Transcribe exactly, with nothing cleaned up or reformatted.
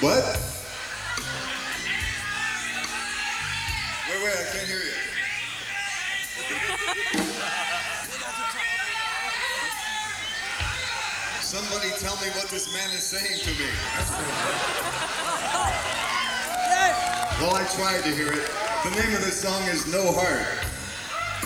What? Wait, wait, I can't hear you. Somebody tell me what this man is saying to me. Well, I tried to hear it. The name of this song is No Heart.